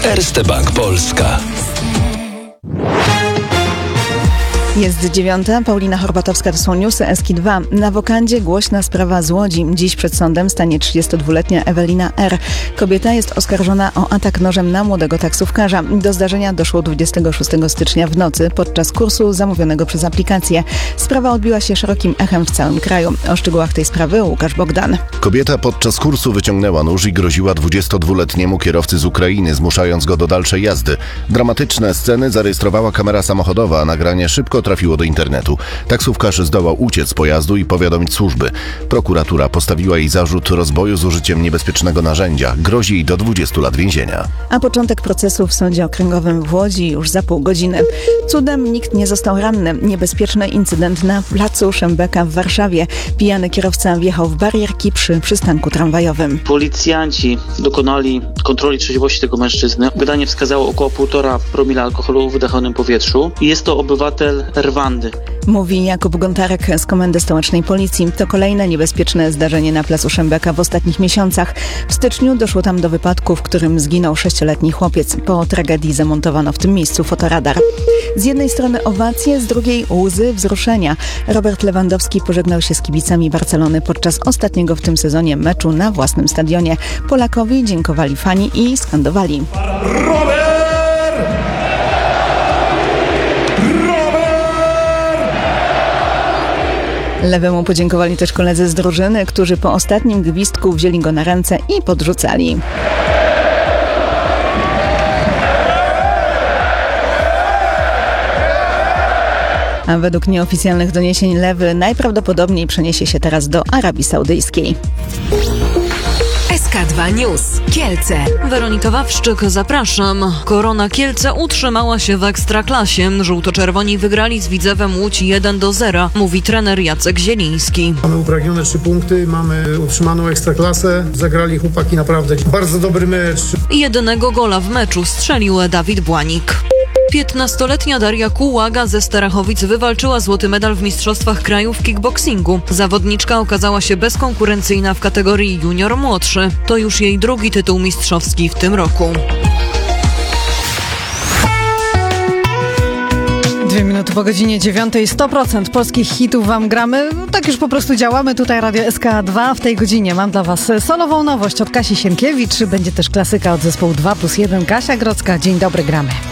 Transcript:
Erste Bank Polska. Jest 9:00, Paulina Horbatowska, to są newsy Eski2. Na wokandzie głośna sprawa z Łodzi. Dziś przed sądem stanie 32-letnia Ewelina R. Kobieta jest oskarżona o atak nożem na młodego taksówkarza. Do zdarzenia doszło 26 stycznia w nocy podczas kursu zamówionego przez aplikację. Sprawa odbiła się szerokim echem w całym kraju. O szczegółach tej sprawy Łukasz Bogdan. Kobieta podczas kursu wyciągnęła nóż i groziła 22-letniemu kierowcy z Ukrainy, zmuszając go do dalszej jazdy. Dramatyczne sceny zarejestrowała kamera samochodowa, a nagranie szybko trafiło do internetu. Taksówkarz zdołał uciec z pojazdu i powiadomić służby. Prokuratura postawiła jej zarzut rozboju z użyciem niebezpiecznego narzędzia. Grozi jej do 20 lat więzienia. A początek procesu w Sądzie Okręgowym w Łodzi już za pół godziny. Cudem nikt nie został ranny. Niebezpieczny incydent na placu Szembeka w Warszawie. Pijany kierowca wjechał w barierki przy przystanku tramwajowym. Policjanci dokonali kontroli trzeźwości tego mężczyzny. Badanie wskazało około 1,5 promila alkoholu w wydechonym powietrzu. Jest to obywatel Rwandy. Mówi Jakub Gontarek z Komendy Stołecznej Policji. To kolejne niebezpieczne zdarzenie na placu Szembeka w ostatnich miesiącach. W styczniu doszło tam do wypadku, w którym zginął 6-letni chłopiec. Po tragedii zamontowano w tym miejscu fotoradar. Z jednej strony owacje, z drugiej łzy wzruszenia. Robert Lewandowski pożegnał się z kibicami Barcelony podczas ostatniego w tym sezonie meczu na własnym stadionie. Polakowi dziękowali fani i skandowali: Lewemu podziękowali też koledzy z drużyny, którzy po ostatnim gwizdku wzięli go na ręce i podrzucali. A według nieoficjalnych doniesień Lewy najprawdopodobniej przeniesie się teraz do Arabii Saudyjskiej. SK2 News. Kielce. Weronika Wawrzyk, zapraszam. Korona Kielce utrzymała się w Ekstraklasie. Żółto-czerwoni wygrali z Widzewem Łódź 1-0, mówi trener Jacek Zieliński. Mamy upragnione 3 punkty, mamy utrzymaną Ekstraklasę. Zagrali chłopaki naprawdę bardzo dobry mecz. Jedynego gola w meczu strzelił Dawid Błanik. 15-letnia Daria Kułaga ze Starachowic wywalczyła złoty medal w Mistrzostwach Kraju w kickboxingu. Zawodniczka okazała się bezkonkurencyjna w kategorii junior młodszy. To już jej drugi tytuł mistrzowski w tym roku. 2 minuty po godzinie 9:00. 100% polskich hitów wam gramy. Tak już po prostu działamy. Tutaj Radio SK2. W tej godzinie mam dla was solową nowość od Kasi Sienkiewicz. Będzie też klasyka od zespołu 2+1. Kasia Grodzka. Dzień dobry, gramy.